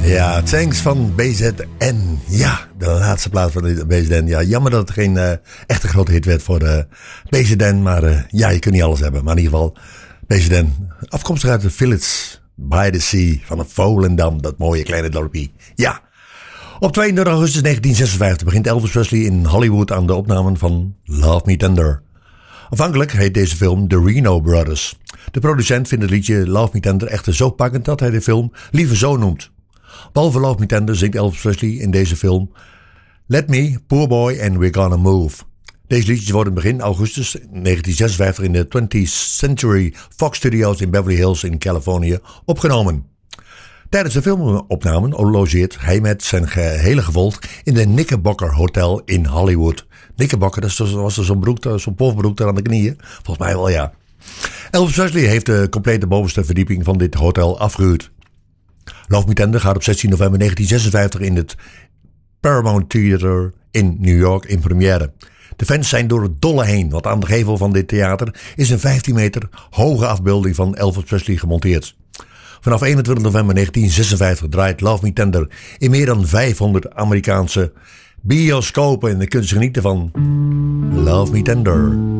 Ja, Thanks van BZN. Ja, de laatste plaat van de BZN. Ja, jammer dat het geen echte grote hit werd voor de BZN. Maar ja, je kunt niet alles hebben. Maar in ieder geval, BZN. Afkomstig uit de Village by the Sea van Volendam. Dat mooie kleine dorpje. Ja. Op 22 augustus 1956 begint Elvis Presley in Hollywood aan de opnamen van Love Me Tender. Aanvankelijk heet deze film The Reno Brothers. De producent vindt het liedje Love Me Tender echter zo pakkend dat hij de film liever zo noemt. Behalve Love Me Tender zingt Elvis Presley in deze film Let Me, Poor Boy and We're Gonna Move. Deze liedjes worden begin augustus 1956 in de 20th Century Fox Studios in Beverly Hills in Californië opgenomen. Tijdens de filmopnamen logeert hij met zijn gehele gevolg in de Knickerbocker Hotel in Hollywood. Knickerbocker, dat was zo'n pofbroek daar aan de knieën. Volgens mij wel, ja. Elvis Presley heeft de complete bovenste verdieping van dit hotel afgehuurd. Love Me Tender gaat op 16 november 1956 in het Paramount Theater in New York in première. De fans zijn door het dolle heen, want aan de gevel van dit theater is een 15 meter hoge afbeelding van Elvis Presley gemonteerd. Vanaf 21 november 1956 draait Love Me Tender in meer dan 500 Amerikaanse bioscopen en dan kunt je genieten van Love Me Tender.